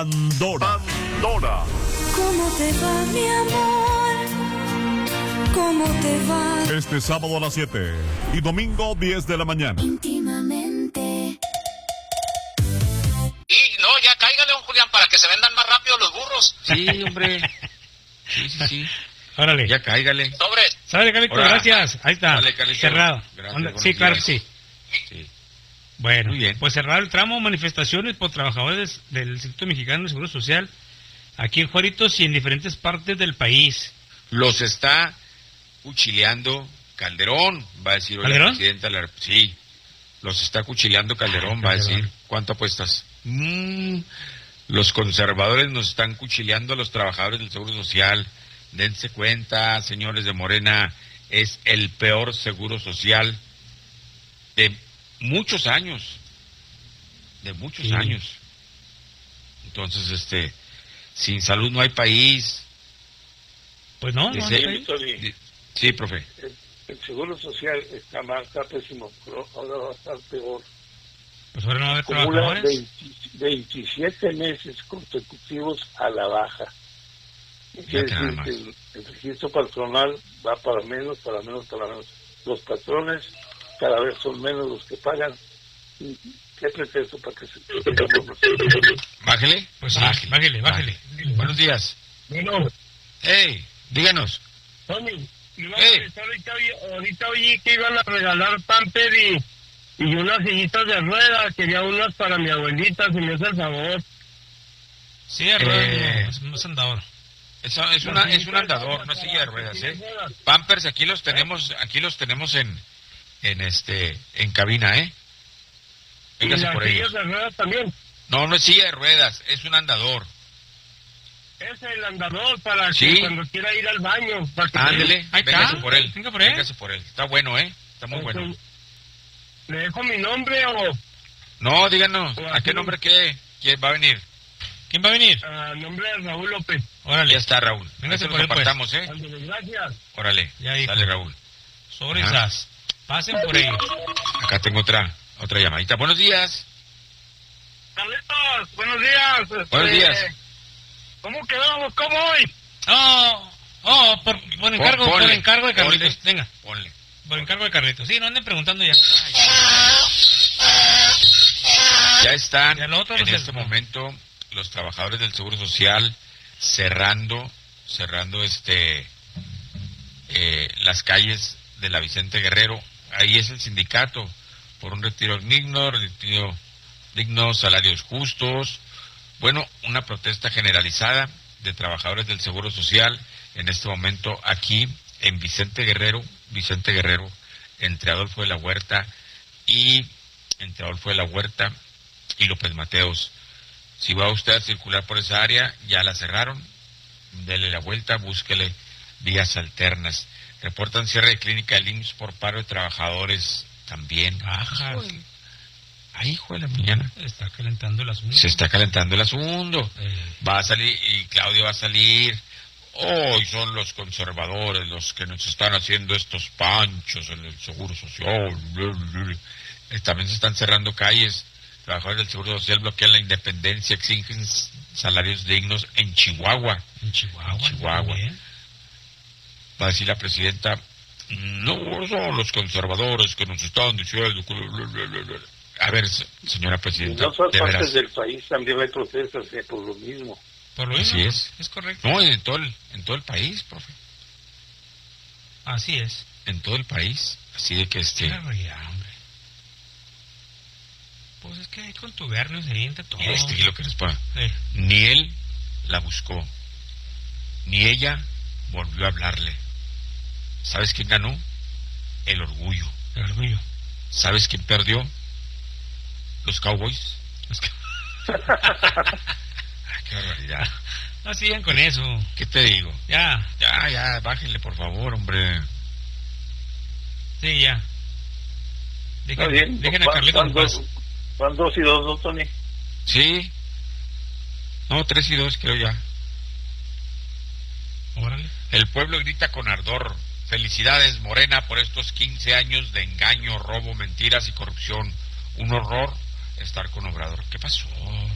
Pandora. Pandora. ¿Cómo te va, mi amor? ¿Cómo te va? Este sábado a las 7 y domingo 10 de la mañana. Íntimamente. Y no, ya cáigale, don Julián, para que se vendan más rápido los burros. Sí, hombre. Sí. Órale. Ya cáigale. Sobres. Sale, Carlito, Hola. gracias. Ahí está. Dale, Carlito. Cerrado. Gracias, Onda- buenos sí, claro que días. sí. Sí. Bueno, Muy bien. pues cerrado el tramo, manifestaciones por trabajadores del Instituto Mexicano de Seguro Social aquí en Juaritos y en diferentes partes del país. Los está cuchileando Calderón, va a decir hoy ¿Calderón? la presidenta. Sí, los está cuchileando Calderón, va a Calderón. decir. ¿Cuánto apuestas? Los conservadores nos están cuchileando a los trabajadores del Seguro Social. Dense cuenta, señores de Morena, es el peor seguro social de muchos años. De muchos Sí. años. Entonces, sin salud no hay país. Pues no, Dice- no hay. Sí, profe. El seguro social está mal, está pésimo, pero ahora va a estar peor. Pues ahora no va a haber Acumula trabajadores. 27 meses consecutivos a la baja. Quiere que nada decir más. que el registro personal va para menos. Los patrones cada vez son menos los que pagan. ¿Qué pretexto para que se... Bájele. Pues sí, bájele. Buenos días. Bueno, Hey, díganos. Tony, Hey. ahorita oí que iban a regalar pamper y unas sillitas de rueda. Quería unas para mi abuelita, si me hace el favor. Sí, de ruedas, no es andador. Es un andador, una silla de ruedas, Pampers aquí los tenemos en cabina, Y Véngase las por sillas ellos. de ruedas también. No es silla de ruedas, es un andador. Es el andador para Sí. que cuando quiera ir al baño. Para que Ándele, Ahí está. véngase por él. Venga por él. Véngase por él. Está bueno, Está muy bueno. ¿Le dejo mi nombre o No, díganos, ¿a qué nombre quién va a venir? ¿Quién va a venir? a nombre de Raúl López? Órale, Ya está, Raúl. Véngase Ahí se por los él, pues. apartamos, Ándale, gracias. Órale, Ya dijo. dale, Raúl. sobre Ajá. esas. Pasen por ellos. Acá tengo otra llamadita. Buenos días. Carlitos, buenos días. Buenos días. ¿Cómo quedamos? ¿Cómo hoy? Por encargo, por Ponle, encargo de Carlitos. ponle. Venga, Ponle. por encargo de Carlitos. Sí, no anden preguntando ya. Ya están Ya lo otro en no se- este momento los trabajadores del Seguro Social cerrando las calles de la Vicente Guerrero. Ahí es el sindicato por un retiro digno, salarios justos. Bueno, una protesta generalizada de trabajadores del Seguro Social en este momento aquí en Vicente Guerrero, entre Adolfo de la Huerta y López Mateos. Si va usted a circular por esa área, ya la cerraron, dele la vuelta, búsquele vías alternas. Reportan cierre de clínica del IMSS por paro de trabajadores también. Ajá. Ay, hijo de la mañana. Está calentando el asunto. Se está calentando el asunto. Va a salir, y Claudio va a salir. Hoy son los conservadores los que nos están haciendo estos panchos en el Seguro Social. También se están cerrando calles. Trabajadores del Seguro Social bloquean la independencia, exigen salarios dignos en Chihuahua. En Chihuahua. Chihuahua. Bien. Va a decir la presidenta, no son los conservadores que nos están diciendo. A ver, señora En presidenta, otras de partes veras. del país también hay protestas por lo mismo. Por lo Así mismo. es. Es correcto. No, en todo el país, profe. Así es. En todo el país. Así de que Claro, ya, hombre. Pues es que hay contubernios ahí entre todos. lo que les pasa. Eh, Ni él la buscó, ni ella volvió a hablarle. ¿Sabes quién ganó? El orgullo. el orgullo. ¿Sabes quién perdió? Los Cowboys. Es que- Ay, qué barbaridad. No sigan con eso. ¿Qué te digo? Ya, Ya, bájenle, por favor, hombre. sí, ya. Está bien. Dejen a Carlitos en paz. Van 2 y 2, ¿no, Tony? ¿Sí? No, 3 y 2 creo ya. Órale. El pueblo grita con ardor. Felicidades, Morena, por estos 15 años de engaño, robo, mentiras y corrupción. Un horror estar con Obrador. ¿Qué pasó?